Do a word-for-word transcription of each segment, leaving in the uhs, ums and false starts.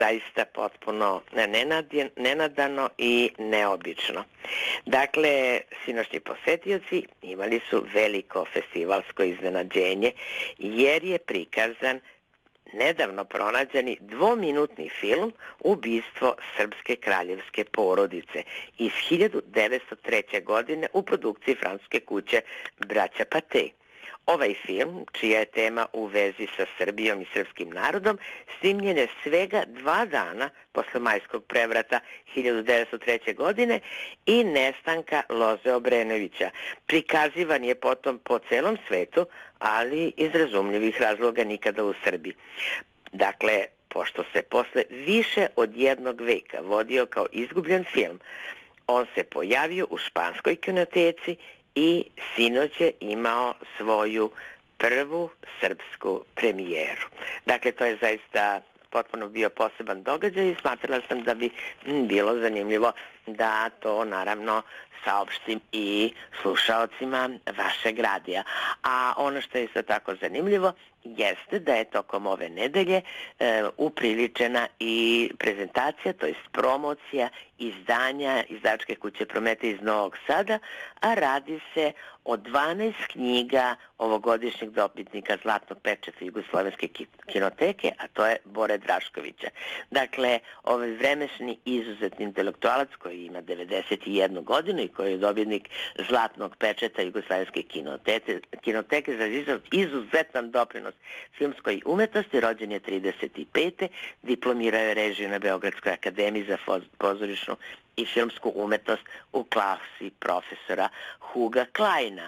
zaista potpuno nenadano i neobično. Dakle, sinoćni posetioci imali su veliko festivalsko iznenađenje jer je prikazan nedavno pronađeni dvominutni film Ubistvo srpske kraljevske porodice iz hiljadu devetsto treće. godine u produkciji francuske kuće Braća Pate. Ovaj film, čija je tema u vezi sa Srbijom i srpskim narodom, snimljen je svega dva dana posle majskog prevrata hiljadu devetsto treće. godine i nestanka Loze Obrenovića. Prikazivan je potom po celom svetu, ali iz razumljivih razloga nikada u Srbiji. Dakle, pošto se posle više od jednog veka vodio kao izgubljen film, on se pojavio u španskoj kinoteci i sinoć je imao svoju prvu srpsku premijeru. Dakle, to je zaista potpuno bio poseban događaj i smatrala sam da bi bilo zanimljivo da to naravno saopštim i slušaocima vašeg radija. A ono što je isto tako zanimljivo jeste da je tokom ove nedelje e, upriličena i prezentacija, to jest promocija izdanja izdavačke kuće Promete iz Novog Sada, a radi se o dvanaest knjiga ovogodišnjeg dobitnika Zlatnog pečata Jugoslovenske kinoteke, a to je Bore Draškovića. Dakle, ovaj vremešni izuzetni intelektualac koji ima devedeset jednu godinu i koji je dobitnik Zlatnog pečata Jugoslovenske kinoteke, kinoteke za izuzetan doprinos filmskoj umetnosti, rođen je trideset pete. Diplomirao je režiju na Beogradskoj akademiji za pozorišnu i filmsku umetnost u klasi profesora Huga Kleina.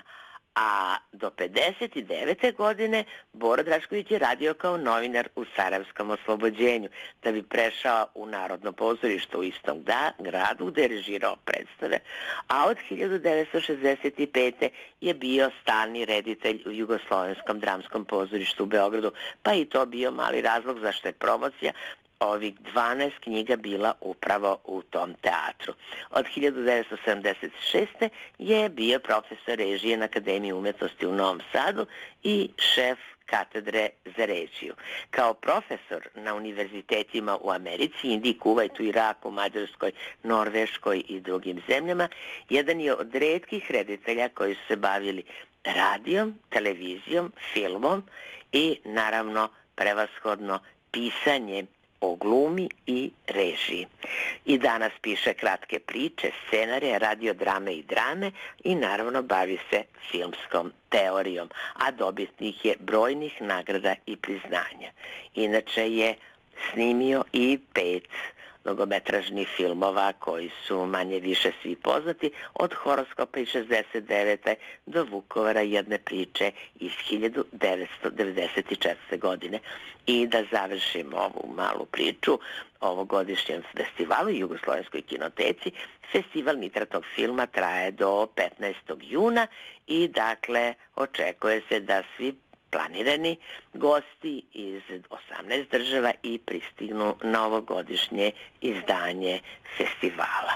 A do pedeset devete. godine Bora Drašković je radio kao novinar u Sarajevskom oslobođenju, da bi prešao u Narodno pozorište u istom da, gradu gde je režirao predstave, a od hiljadu devetsto šezdeset pete. je bio stalni reditelj u Jugoslovenskom dramskom pozorištu u Beogradu, pa i to bio mali razlog zašto je promocija ovih dvanaest knjiga bila upravo u tom teatru. Od hiljadu devetsto sedamdeset šeste. je bio profesor režije na Akademiji umetnosti u Novom Sadu i šef katedre za režiju. Kao profesor na univerzitetima u Americi, Indiji, Kuvajtu, Iraku, Mađarskoj, Norveškoj i drugim zemljama, jedan je od retkih reditelja koji su se bavili radijom, televizijom, filmom i naravno prevashodno pisanjem o glumi i režiji. I danas piše kratke priče, scenarije, radiodrame i drame i naravno bavi se filmskom teorijom, a dobitnik je brojnih nagrada i priznanja. Inače je snimio i pet mnogometražnih filmova koji su manje više svi poznati, od Horoskopa iz šezdeset devete. do Vukovara jedne priče iz hiljadu devetsto devedeset četvrte. godine. I da završimo ovu malu priču o ovogodišnjem festivalu Jugoslovenskoj kinoteci, festival Mitratog filma traje do petnaestog juna i dakle očekuje se da svi planirani gosti iz osamnaest država i pristignu na ovogodišnje izdanje festivala.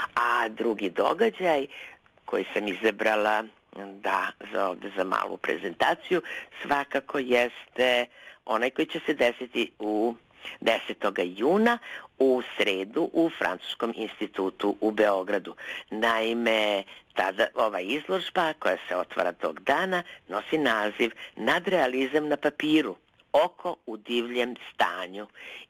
A drugi događaj koji sam izabrala da za ovdje za malu prezentaciju svakako jeste onaj koji će se desiti u desetog juna u sredu u Francuskom institutu u Beogradu. Naime, tada ova izložba koja se otvara tog dana nosi naziv Nadrealizam na papiru, oko u divljem stanju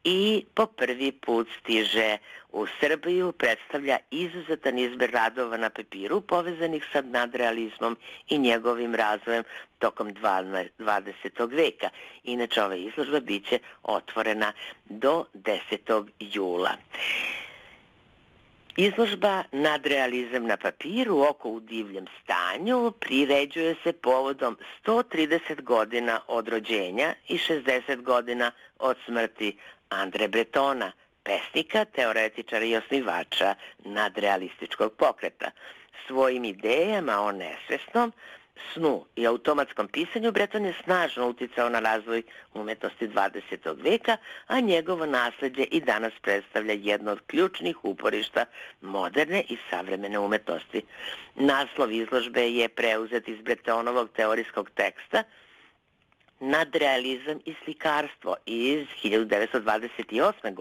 i po prvi put stiže u Srbiju, predstavlja izuzetan izbor radova na papiru povezanih sa nadrealizmom i njegovim razvojem tokom dvadesetog veka. Inače, ova izložba biće otvorena do desetog jula. Izložba Nadrealizam na papiru, oko u divljem stanju, priređuje se povodom sto trideset godina od rođenja i šezdeset godina od smrti Andre Bretona, pesnika, teoretičara i osnivača nadrealističkog pokreta. Svojim idejama o nesvesnom snu i automatskom pisanju Breton je snažno uticao na razvoj umetnosti dvadesetog veka, a njegovo nasleđe i danas predstavlja jedno od ključnih uporišta moderne i savremene umetnosti. Naslov izložbe je preuzet iz Bretonovog teorijskog teksta Nadrealizam i slikarstvo iz hiljadu devetsto dvadeset osme. godine.